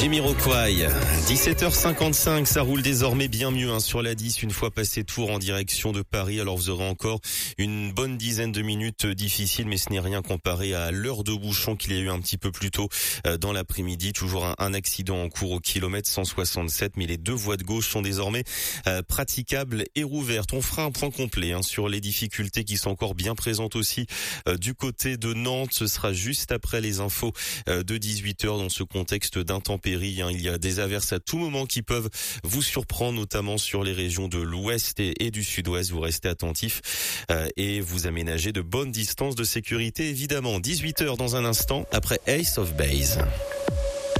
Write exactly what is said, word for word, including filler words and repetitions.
Jamiroquai, dix-sept heures cinquante-cinq, ça roule désormais bien mieux hein, sur la dix, une fois passé Tours en direction de Paris. Alors vous aurez encore une bonne dizaine de minutes difficiles, mais ce n'est rien comparé à l'heure de bouchon qu'il y a eu un petit peu plus tôt euh, dans l'après-midi. Toujours un, un accident en cours au kilomètre cent soixante-sept, mais les deux voies de gauche sont désormais euh, praticables et rouvertes. On fera un point complet hein, sur les difficultés qui sont encore bien présentes aussi euh, du côté de Nantes. Ce sera juste après les infos euh, de dix-huit heures dans ce contexte d'intempéries. Il y a des averses à tout moment qui peuvent vous surprendre, notamment sur les régions de l'ouest et, et du sud-ouest. Vous restez attentifs euh, et vous aménagez de bonnes distances de sécurité, évidemment. dix-huit heures dans un instant, après Ace of Base.